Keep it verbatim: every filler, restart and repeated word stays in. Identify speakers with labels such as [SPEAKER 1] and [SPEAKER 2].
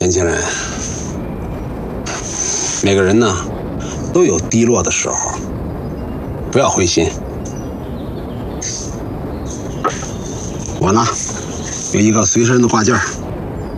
[SPEAKER 1] 年轻人，每个人呢都有低落的时候，不要灰心。我呢有一个随身的挂件。